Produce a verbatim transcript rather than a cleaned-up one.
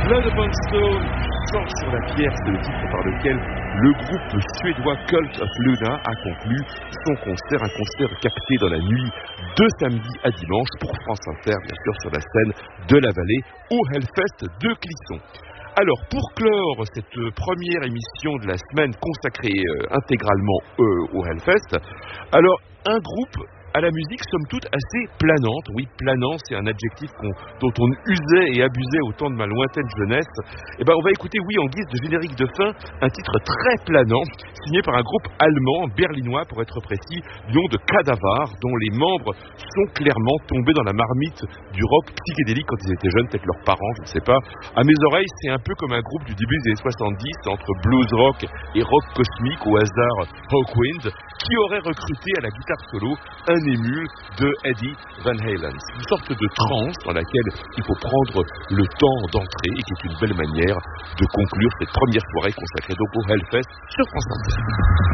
Blood Upon Stone, Sang sur la pierre, c'est le titre par lequel le groupe suédois Cult of Luna a conclu son concert, un concert capté dans la nuit de samedi à dimanche pour France Inter, bien sûr sur la scène de la Vallée au Hellfest de Clisson. Alors, pour clore cette première émission de la semaine consacrée euh, intégralement euh, au Hellfest, alors un groupe à la musique, somme toute, assez planante. Oui, planant, c'est un adjectif qu'on, dont on usait et abusait au temps de ma lointaine jeunesse. Et ben, on va écouter, oui, en guise de générique de fin, un titre très planant, signé par un groupe allemand, berlinois pour être précis, du nom de Cadavar, dont les membres sont clairement tombés dans la marmite du rock psychédélique quand ils étaient jeunes, peut-être leurs parents, je ne sais pas. À mes oreilles, c'est un peu comme un groupe du début des années soixante-dix, entre blues rock et rock cosmique, au hasard Hawkwind, qui aurait recruté à la guitare solo un émule de Eddie Van Halen. C'est une sorte de transe dans laquelle il faut prendre le temps d'entrer et qui est une belle manière de conclure cette première soirée consacrée donc au Hellfest sur France Inter.